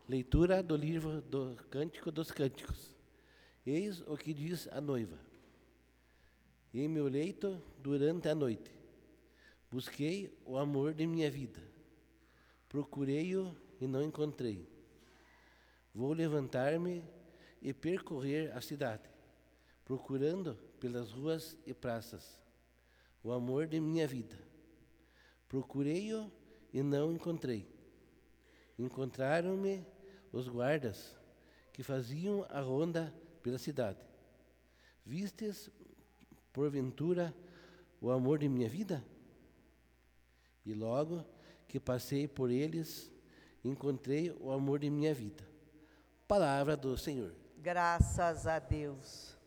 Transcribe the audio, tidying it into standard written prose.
Leitura do livro do Cântico dos Cânticos. Eis o que diz a noiva. Em meu leito, durante a noite, busquei o amor de minha vida. Procurei-o e não encontrei. Vou levantar-me e percorrer a cidade, procurando pelas ruas e praças o amor de minha vida. Procurei-o e não encontrei. Encontraram-me os guardas que faziam a ronda pela cidade. Vistes, porventura, o amor de minha vida? E logo que passei por eles, encontrei o amor de minha vida. Palavra do Senhor. Graças a Deus.